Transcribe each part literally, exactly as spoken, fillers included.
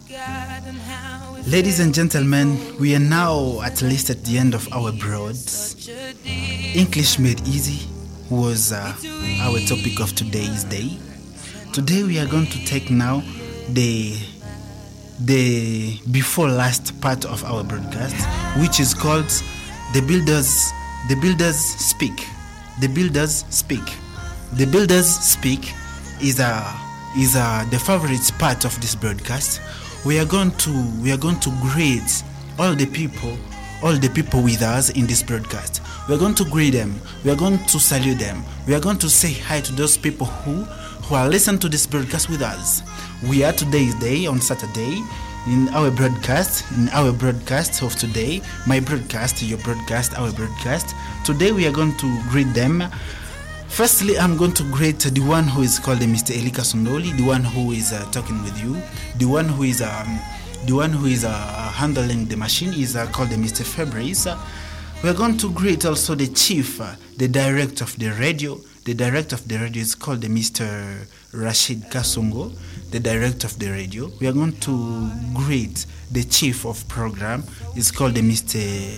Ladies and gentlemen, we are now at least at the end of our broad. English Made Easy was uh, our topic of today's day. Today we are going to take now the the before last part of our broadcast, which is called The Builders The Builders Speak. The Builders Speak. The Builders Speak is a is a the favorite part of this broadcast. We are going to we are going to greet all the people, all the people with us in this broadcast. We are going to greet them. We are going to salute them. We are going to say hi to those people who who are listening to this broadcast with us. We are today's day on Saturday in our broadcast, in our broadcast of today, my broadcast, your broadcast, our broadcast. Today we are going to greet them. Firstly, I'm going to greet the one who is called Mister Elika Sondoli, the one who is uh, talking with you, the one who is um, the one who is uh, handling the machine is uh, called Mister Fabrice. Uh, we are going to greet also the chief, uh, the director of the radio. The director of the radio is called Mister Rashid Kasongo, the director of the radio. We are going to greet the chief of program. It's called Mister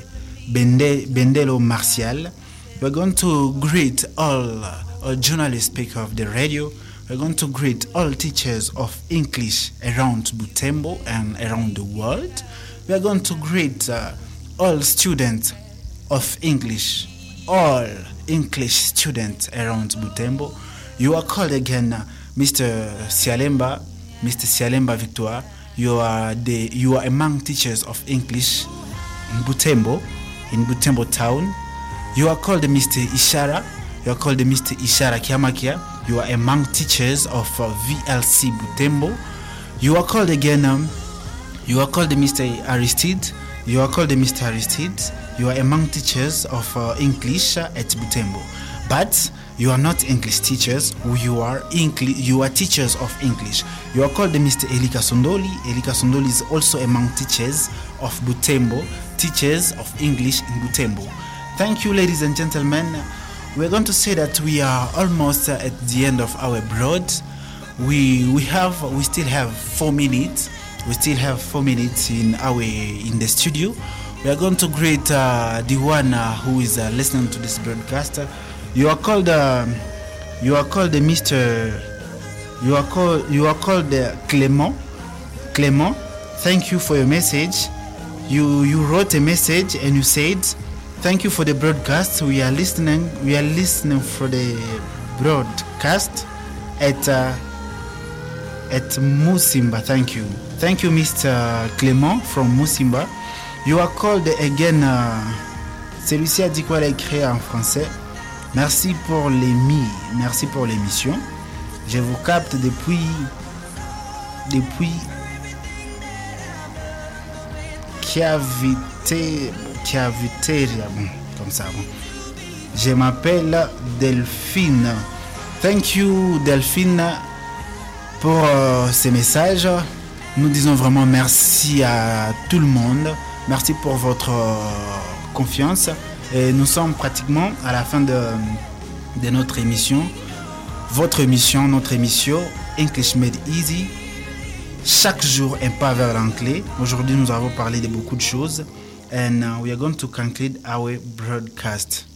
Bende, Bendelo Martial. We're going to greet all, uh, all journalist speakers of the radio. We're going to greet all teachers of English around Butembo and around the world. We are going to greet uh, all students of English, all English students around Butembo. You are called again uh, Mister Sialemba, Mister Sialemba Victoire. You are the you are among teachers of English in Butembo, in Butembo town. You are called Mister Ishara. You are called Mister Ishara Kiamakia. You are among teachers of uh, V L C Butembo. You are called again. Um, you are called Mister Aristide. You are called Mister Aristide. You are among teachers of uh, English uh, at Butembo. But you are not English teachers. You are English. You are teachers of English. You are called Mister Elika Sondoli. Elika Sondoli is also among teachers of Butembo, teachers of English in Butembo. Thank you, ladies and gentlemen. We're going to say that we are almost uh, at the end of our broad. We we have we still have four minutes. We still have four minutes in our in the studio. We are going to greet uh, the one uh, who is uh, listening to this broadcast. You are called uh, you are called uh, Mister You are called you are called uh, Clément. Clément. Thank you for your message. You you wrote a message and you said, thank you for the broadcast. We are listening. We are listening for the broadcast at uh, at Musimba. Thank you. Thank you, Mister Clément from Musimba. You are called again. Uh, Celui-ci a dit quoi? Elle a écrit en français. Merci pour l'émi. Merci pour l'émission. Je vous capte depuis depuis Chiavite. Chiaviteria, bon, comme ça. Bon. Je m'appelle Delphine. Thank you, Delphine, pour euh, ces messages. Nous disons vraiment merci à tout le monde. Merci pour votre euh, confiance. Et nous sommes pratiquement à la fin de, de notre émission. Votre émission, notre émission, English Made Easy. Chaque jour, un pas vers l'anglais. Aujourd'hui, nous avons parlé de beaucoup de choses. And uh, we are going to conclude our broadcast.